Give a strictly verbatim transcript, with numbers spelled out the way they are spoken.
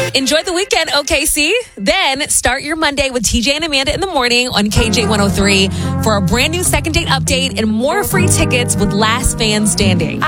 Enjoy the weekend, O K C. Then start your Monday with T J and Amanda in the morning on K J one oh three for a brand new second date update and more free tickets with Last Fan Standing.